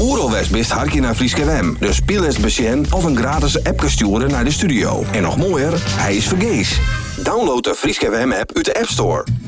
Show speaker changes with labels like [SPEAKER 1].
[SPEAKER 1] Oerol West best hartje naar Frieske WM. Dus speel eens besjen of een gratis appje sturen naar de studio. En nog mooier, hij is vergees. Download de Frieske WM app uit de App Store.